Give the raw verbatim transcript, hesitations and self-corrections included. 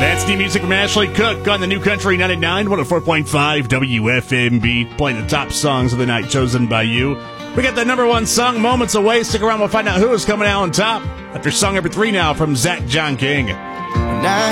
That's new music from Ashley Cook on the New Country ninety-nine, one oh four point five W F M B, playing the top songs of the night chosen by you. We got the number one song moments away. Stick around, we'll find out who is coming out on top after song number three now from Zach John King. Now